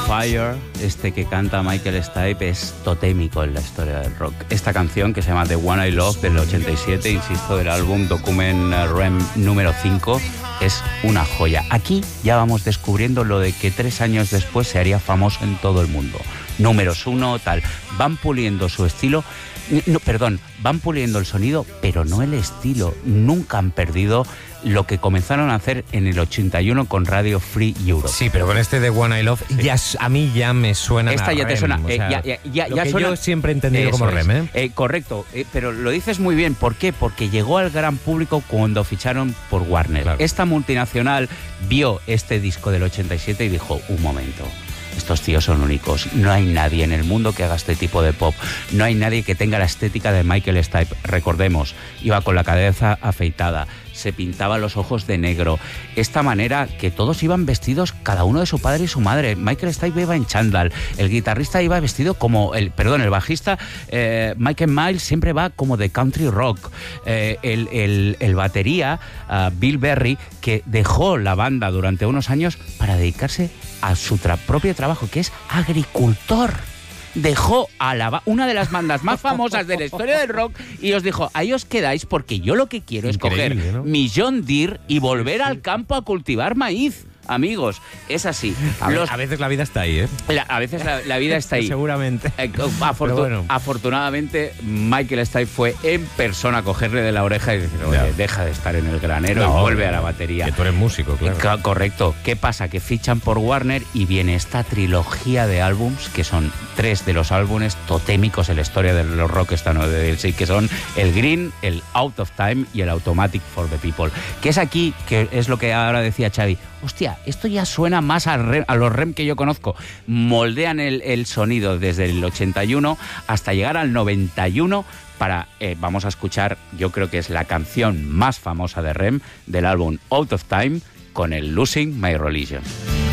Fire, este que canta Michael Stipe, es totémico en la historia del rock. Esta canción, que se llama The One I Love, del 87, insisto, del álbum Document Rem número 5, es una joya. Aquí ya vamos descubriendo lo de que 3 años después se haría famoso en todo el mundo. Números 1, tal. Van puliendo su estilo. No, perdón, van puliendo el sonido, pero no el estilo. Nunca han perdido lo que comenzaron a hacer en el 81 con Radio Free Europe. Sí, pero con este de One I Love, ya, a mí ya me suena. Esta ya Rem, te suena. O sea, ya lo que suena. yo siempre he entendido como Rem, ¿eh? Correcto, pero lo dices muy bien. ¿Por qué? Porque llegó al gran público cuando ficharon por Warner. Claro. Esta multinacional vio este disco del 87 y dijo: un momento. Estos tíos son únicos. No hay nadie en el mundo que haga este tipo de pop. No hay nadie que tenga la estética de Michael Stipe. Recordemos, iba con la cabeza afeitada, se pintaba los ojos de negro. Esta manera que todos iban vestidos, cada uno de su padre y su madre. Michael Stipe iba en chándal. El guitarrista iba vestido como... el bajista, Michael Miles, siempre va como de country rock. El batería, Bill Berry, que dejó la banda durante unos años para dedicarse a su propio trabajo, que es agricultor. Dejó a una de las bandas más famosas de la historia del rock y os dijo: ahí os quedáis, porque yo lo que quiero es coger, ¿no?, mi John Deere y volver al campo a cultivar maíz. Amigos, es así. A veces la vida está ahí, ¿eh? A veces la vida está ahí. Seguramente. Afortunadamente, Michael Stipe fue en persona a cogerle de la oreja y decir: oye, deja de estar en el granero y vuelve a la batería. Que tú eres músico, claro. Correcto. ¿Qué pasa? Que fichan por Warner y viene esta trilogía de álbums, que son 3 de los álbumes totémicos en la historia de los rock que son el Green, el Out of Time y el Automatic for the People. Que es aquí, que es lo que ahora decía Xavi. Hostia, esto ya suena más a los Rem que yo conozco. Moldean el sonido desde el 81 hasta llegar al 91 para... vamos a escuchar, yo creo que es la canción más famosa de Rem, del álbum Out of Time, con el Losing My Religion.